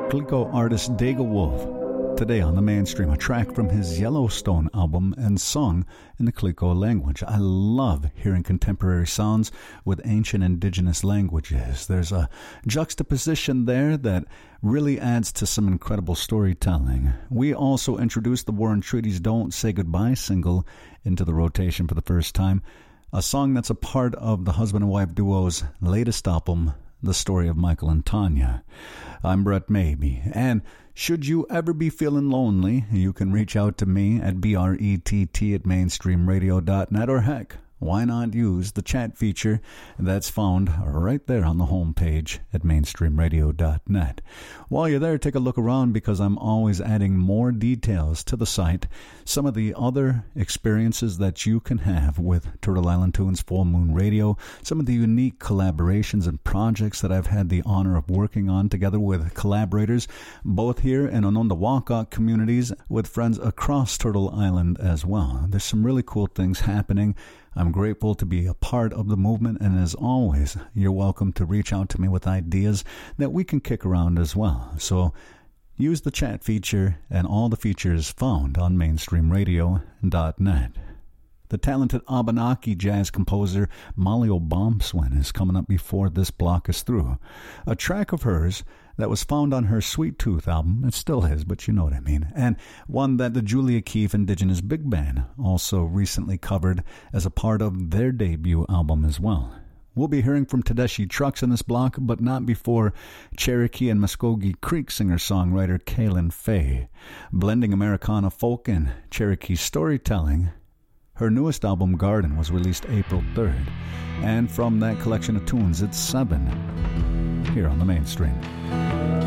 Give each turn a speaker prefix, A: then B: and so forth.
A: Coleco artist Daigle Wolf. Today on the Mainstream, a track from his Yellowstone album and sung in the Coleco language. I love hearing contemporary sounds with ancient indigenous languages. There's a juxtaposition there that really adds to some incredible storytelling. We also introduced the War and Treaty's Don't Say Goodbye single into the rotation for the first time, a song that's a part of the husband and wife duo's latest album, The Story of Michael and Tanya. I'm Brett Maybe, and should you ever be feeling lonely, you can reach out to me at brett@mainstreamradio.net, or heck, why not use the chat feature that's found right there on the homepage at mainstreamradio.net. While you're there, take a look around because I'm always adding more details to the site, some of the other experiences that you can have with Turtle Island Tunes Full Moon Radio, some of the unique collaborations and projects that I've had the honor of working on together with collaborators, both here in Onondaga communities, with friends across Turtle Island as well. There's some really cool things happening. I'm grateful to be a part of the movement, and as always, you're welcome to reach out to me with ideas that we can kick around as well. So use the chat feature and all the features found on mainstreamradio.net. The talented Abenaki jazz composer Molly O'Bombswin is coming up before this block is through. A track of hers that was found on her Sweet Tooth album, it still is, but you know what I mean, and one that the Julia Keefe Indigenous Big Band also recently covered as a part of their debut album as well. We'll be hearing from Tedeschi Trucks in this block, but not before Cherokee and Muskogee Creek singer-songwriter Kaylin Faye. Blending Americana folk and Cherokee storytelling, her newest album, Garden, was released April 3rd. And from that collection of tunes, it's 7 here on the Mainstream.